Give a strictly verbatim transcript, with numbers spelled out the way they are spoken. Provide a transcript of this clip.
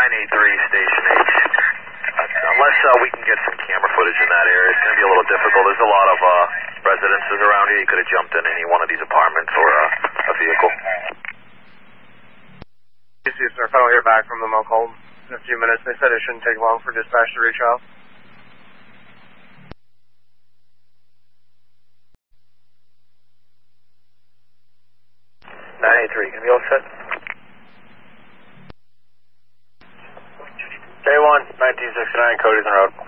nine eight three, Station H. Unless uh, we can get some camera footage in that area, it's going to be a little difficult. There's a lot of uh, residences around here. You could have jumped in any one of these apartments or uh, a vehicle. You see, sir, if I don't hear back from them, I'll call them in a few minutes. They said it shouldn't take long for dispatch to reach out. nine eight three, can we all set? K one, nineteen sixty-nine, Cody's on road.